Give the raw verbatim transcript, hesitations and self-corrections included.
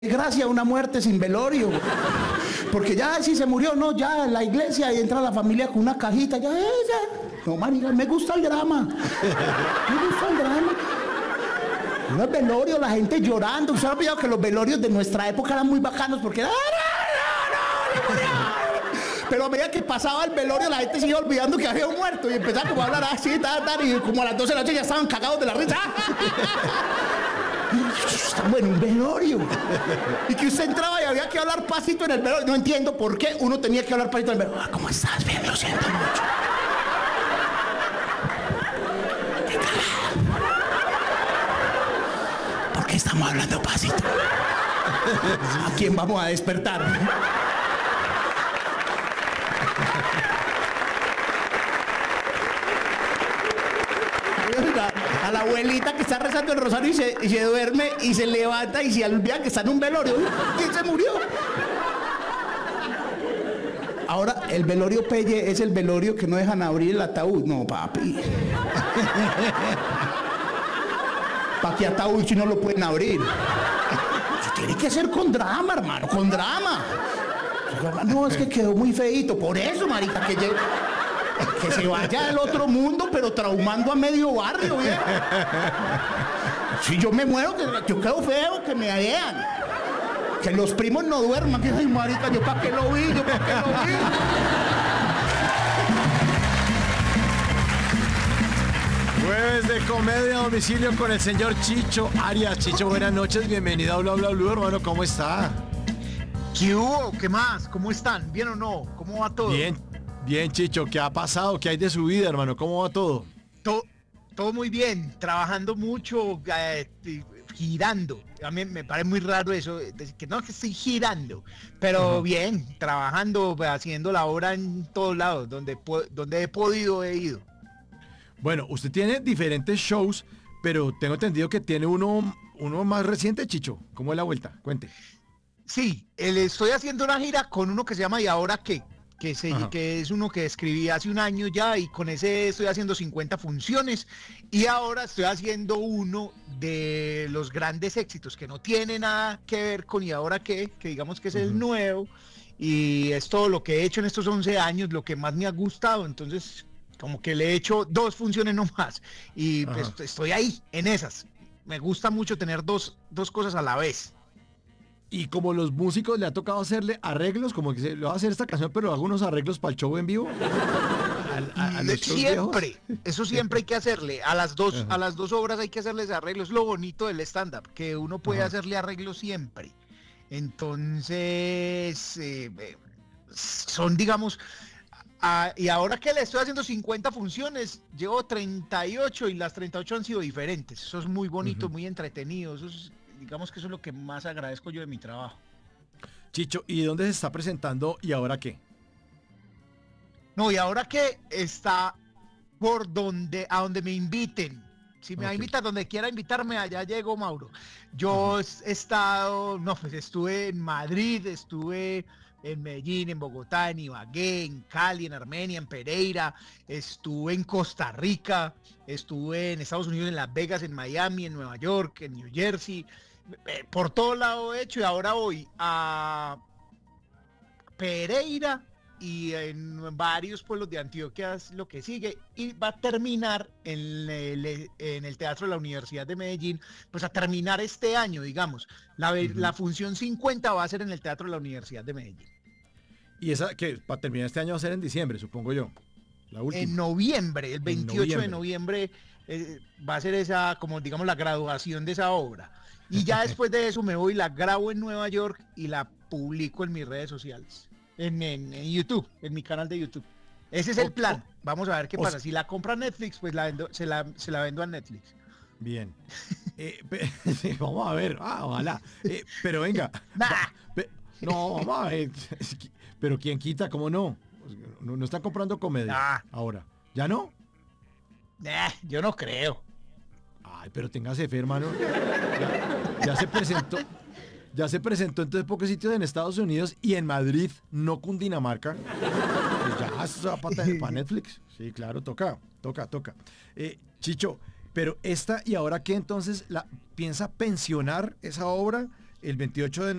Gracias a una muerte sin velorio. Porque ya si se murió, no, ya en la iglesia y entra la familia con una cajita, ya, eh, ya. No, marica, me gusta el drama. Me gusta el drama. Los velorios, la gente llorando. ¿Usted ha olvidado que los velorios de nuestra época eran muy bacanos? Porque era... Pero a medida que pasaba el velorio, la gente se iba olvidando que había un muerto y empezaba como a hablar así, tal, tal, y como a las doce de la noche ya estaban cagados de la risa. Estamos en un velorio. Y que usted entraba y había que hablar pasito en el velorio. No entiendo por qué uno tenía que hablar pasito en el velorio. Ah, ¿cómo estás? Bien, lo siento mucho. ¿Qué cagada? ¿Por qué estamos hablando pasito? ¿A quién vamos a despertar? A la abuelita que está rezando el rosario y se, y se duerme y se levanta y se olvida que está en un velorio. ¿Quién se murió? Ahora, el velorio Pelle es el velorio que no dejan abrir el ataúd. No, papi. ¿Para qué ataúd si no lo pueden abrir? Tiene que ser con drama, hermano, con drama. No, es que quedó muy feíto. Por eso, marica, que llegue... Que se vaya al otro mundo, pero traumando a medio barrio, ¿eh? Si yo me muero, que yo quedo feo, que me vean. Que los primos no duerman, que soy marica, yo pa' qué lo vi, yo pa' qué lo vi. Jueves de comedia a domicilio con el señor Chicho Arias. Chicho, buenas noches, bienvenido a Bla Bla Blue, hermano, ¿cómo está? ¿Qué hubo? ¿Qué más? ¿Cómo están? ¿Bien o no? ¿Cómo va todo? Bien. Bien, Chicho, ¿qué ha pasado? ¿Qué hay de su vida, hermano? ¿Cómo va todo? Todo, todo muy bien, trabajando mucho, eh, girando. A mí me parece muy raro eso, decir que no, que estoy girando, pero uh-huh. Bien, trabajando, haciendo la obra en todos lados, donde, donde he podido, he ido. Bueno, usted tiene diferentes shows, pero tengo entendido que tiene uno, uno más reciente, Chicho. ¿Cómo es la vuelta? Cuente. Sí, le estoy haciendo una gira con uno que se llama ¿Y ahora qué? Que, se, que es uno que escribí hace un año ya y con ese estoy haciendo cincuenta funciones y ahora estoy haciendo uno de los grandes éxitos que no tiene nada que ver con ¿Y ahora qué? Que digamos que es uh-huh. El nuevo y es todo lo que he hecho en estos once años, lo que más me ha gustado, entonces como que le he hecho dos funciones nomás y uh-huh. pues, estoy ahí en esas, me gusta mucho tener dos, dos cosas a la vez. Y como los músicos le ha tocado hacerle arreglos, como que se le va a hacer esta canción, pero algunos arreglos para el show en vivo. A, a, a los siempre, eso siempre hay que hacerle. A las dos, uh-huh. a las dos obras hay que hacerles arreglos. Lo bonito del stand-up, que uno puede uh-huh. hacerle arreglos siempre. Entonces, eh, son, digamos, a, y ahora que le estoy haciendo cincuenta funciones, llevo treinta y ocho y las treinta y ocho han sido diferentes. Eso es muy bonito, uh-huh. muy entretenido. Eso es, digamos que eso es lo que más agradezco yo de mi trabajo. Chicho, ¿y dónde se está presentando ¿Y ahora qué? No, ¿Y ahora qué? Está por donde, a donde me inviten. Si me okay. invitan donde quiera invitarme, allá llego, Mauro. Yo uh-huh. he estado, no, pues estuve en Madrid, estuve en Medellín, en Bogotá, en Ibagué, en Cali, en Armenia, en Pereira, estuve en Costa Rica, estuve en Estados Unidos, en Las Vegas, en Miami, en Nueva York, en New Jersey, por todo lado he hecho y ahora voy a Pereira y en varios pueblos de Antioquia es lo que sigue y va a terminar en el, en el Teatro de la Universidad de Medellín, pues a terminar este año, digamos. La, uh-huh. la función cincuenta va a ser en el Teatro de la Universidad de Medellín. ¿Y esa que para terminar este año va a ser en diciembre, supongo yo? La última. En noviembre, el veintiocho de noviembre eh, va a ser esa, como digamos, la graduación de esa obra. Y ya después de eso me voy, la grabo en Nueva York y la publico en mis redes sociales. En, en, en YouTube, en mi canal de YouTube. Ese es el plan. Vamos a ver qué pasa. Si la compra Netflix, pues la vendo, se, la, se la vendo a Netflix. Bien. Eh, pe, vamos a ver. Ah, ojalá. Eh, pero venga. Nah. Va, pe, no, vamos a ver. Pero ¿quién quita? ¿Cómo no? No, no están comprando comedia nah. ahora. ¿Ya no? Nah, yo no creo. Ay, pero téngase fe, hermano. Ya, ya se presentó. Ya se presentó en tres pocos sitios en Estados Unidos y en Madrid, no Cundinamarca. Pues ya, eso va para, para Netflix. Sí, claro, toca, toca, toca. Eh, Chicho, pero esta ¿Y ahora qué entonces? La, ¿piensa pensionar esa obra el veintiocho de,